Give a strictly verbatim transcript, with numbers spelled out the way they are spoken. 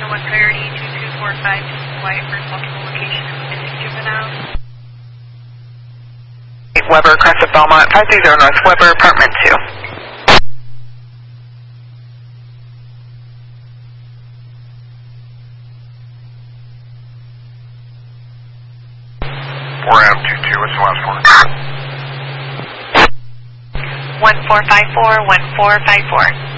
one Priority two two four five, White for multiple location of missing juvenile. Weber, Crest of Belmont, five three zero North Weber, apartment two. four M two two, what's the last one? one four five four, one four five four.